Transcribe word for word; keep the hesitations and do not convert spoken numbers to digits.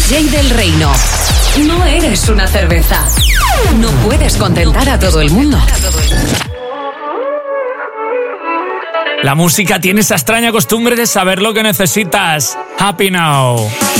J del Reino. No eres una cerveza. No puedes contentar a todo el mundo. La música tiene esa extraña costumbre de saber lo que necesitas. Happy Now.